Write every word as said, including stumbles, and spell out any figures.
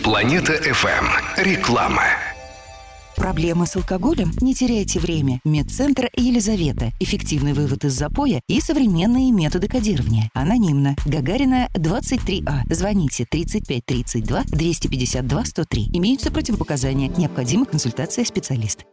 Планета эф эм. Реклама. Проблемы с алкоголем? Не теряйте время. Медцентр Елизавета. Эффективный вывод из запоя и современные методы кодирования. Анонимно. Гагарина, двадцать три А. Звоните тридцать пять тридцать два двести пятьдесят два сто три. Имеются противопоказания. Необходима консультация специалиста.